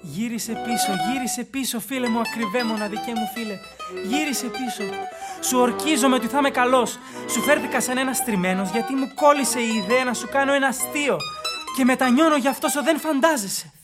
Γύρισε πίσω, φίλε μου, ακριβέ μοναδικέ μου φίλε. Γύρισε πίσω. Σου ορκίζομαι ότι θα είμαι καλός. Σου φέρθηκα σαν ένας τριμμένος γιατί μου κόλλησε η ιδέα να σου κάνω ένα αστείο. Και μετανιώνω γι' αυτό σου δεν φαντάζεσαι.